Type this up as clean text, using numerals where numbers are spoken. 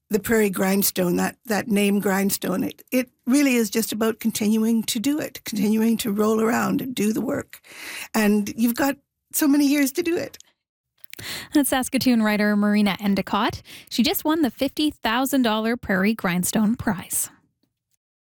the Prairie Grindstone, that name Grindstone, it really is just about continuing to do it, continuing to roll around and do the work. And you've got so many years to do it. That's Saskatoon writer Marina Endicott. She just won the $50,000 Prairie Grindstone Prize.